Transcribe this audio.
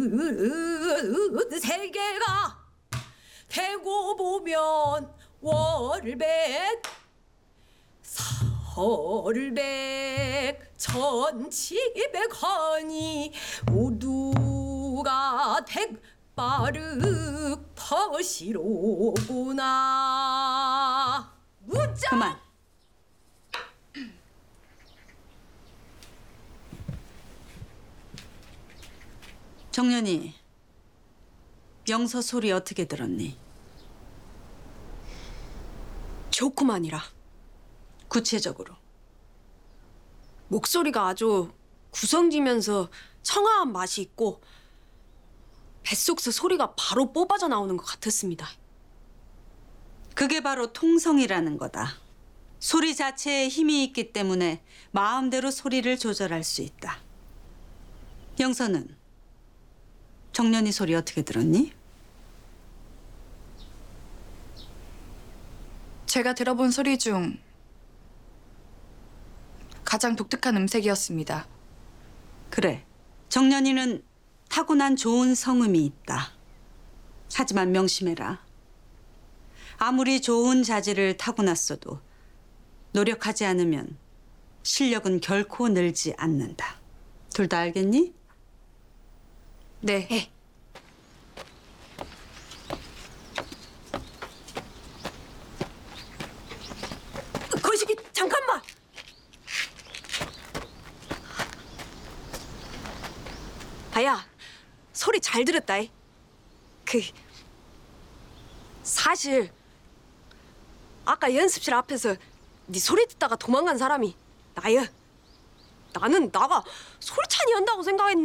세계가 대고 보면 월백 설백 천치백하니 모두가 백바르 퍼시로구나. 묻자. 그만. 정년이 명서 소리 어떻게 들었니? 좋구만이라. 구체적으로. 목소리가 아주 구성지면서 청아한 맛이 있고 뱃속서 소리가 바로 뽑아져 나오는 것 같았습니다. 그게 바로 통성이라는 거다. 소리 자체에 힘이 있기 때문에 마음대로 소리를 조절할 수 있다. 영서는 정년이 소리 어떻게 들었니? 제가 들어본 소리 중 가장 독특한 음색이었습니다. 그래, 정년이는 타고난 좋은 성음이 있다. 하지만 명심해라. 아무리 좋은 자질을 타고났어도 노력하지 않으면 실력은 결코 늘지 않는다. 둘 다 알겠니? 네. 거시기 잠깐만. 아야, 소리 잘 들었다. 사실 아까 연습실 앞에서 네 소리 듣다가 도망간 사람이 나야. 나는 나가 소리찬이 한다고 생각했는데.